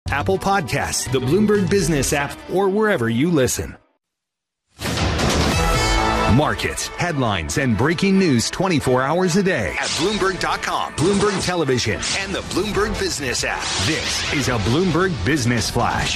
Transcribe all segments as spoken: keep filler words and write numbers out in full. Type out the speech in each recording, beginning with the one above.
Apple Podcasts, the Bloomberg Business app, or wherever you listen. Markets, headlines, and breaking news twenty-four hours a day at Bloomberg dot com, Bloomberg Television, and the Bloomberg Business app. This is a Bloomberg Business Flash.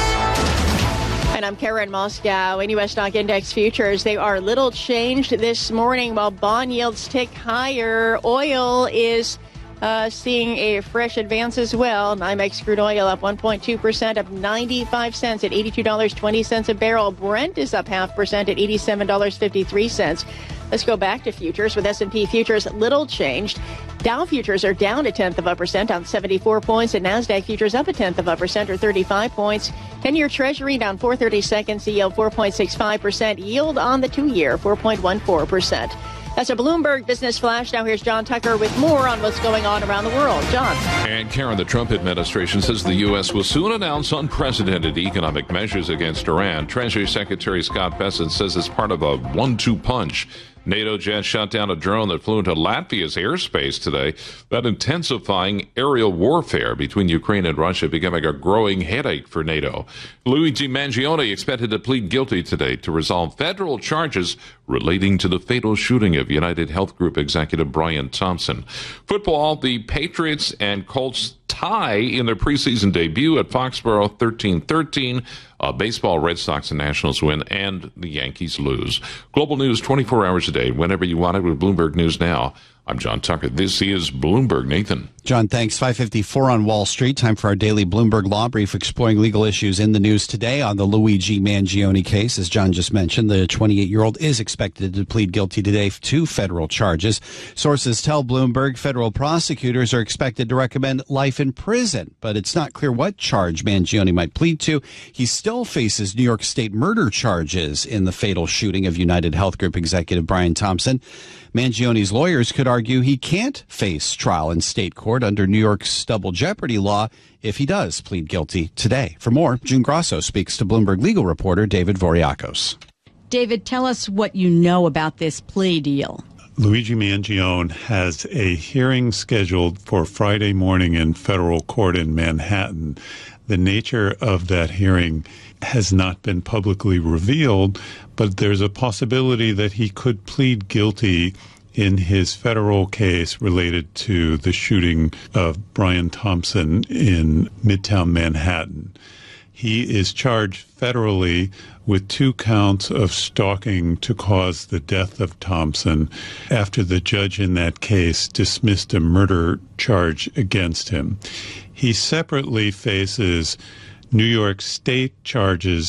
And I'm Karen Moscow. In U S stock index futures, they are little changed this morning while bond yields tick higher. Oil is uh, seeing a fresh advance as well. NYMEX crude oil up one point two percent, up ninety-five cents at eighty-two dollars and twenty cents a barrel. Brent is up half percent at eighty-seven dollars and fifty-three cents. Let's go back to futures with S and P futures little changed. Dow futures are down a tenth of a percent on seventy-four points, and NASDAQ futures up a tenth of a percent or thirty-five points. ten-year Treasury down four thirty-seconds, yield four point six five percent. Yield on the two-year four point one four percent. That's a Bloomberg Business Flash. Now here's John Tucker with more on what's going on around the world. John. And Karen, the Trump administration says the U S will soon announce unprecedented economic measures against Iran. Treasury Secretary Scott Bessent says it's part of a one two punch. NATO jets shot down a drone that flew into Latvia's airspace today, that intensifying aerial warfare between Ukraine and Russia becoming a growing headache for NATO. Luigi Mangione expected to plead guilty today to resolve federal charges relating to the fatal shooting of United Health Group executive Brian Thompson. Football, the Patriots and Colts tie in their preseason debut at Foxborough thirteen thirteen. Uh, baseball, Red Sox and Nationals win, and the Yankees lose. Global news twenty-four hours a day, whenever you want it with Bloomberg News Now. I'm John Tucker. This is Bloomberg. Nathan. John, thanks. five fifty-four on Wall Street. Time for our daily Bloomberg Law Brief, exploring legal issues in the news today on the Luigi Mangione case. As John just mentioned, the twenty-eight-year-old is expected to plead guilty today to federal charges. Sources tell Bloomberg federal prosecutors are expected to recommend life in prison, but it's not clear what charge Mangione might plead to. He still faces New York State murder charges in the fatal shooting of United Health Group executive Brian Thompson. Mangione's lawyers could argue he can't face trial in state court under New York's double jeopardy law if he does plead guilty today. For more, June Grosso speaks to Bloomberg legal reporter David Voriakos. David, tell us what you know about this plea deal. Luigi Mangione has a hearing scheduled for Friday morning in federal court in Manhattan. The nature of that hearing has not been publicly revealed, but there's a possibility that he could plead guilty in his federal case related to the shooting of Brian Thompson in Midtown Manhattan. He is charged federally with two counts of stalking to cause the death of Thompson after the judge in that case dismissed a murder charge against him. He separately faces New York State charges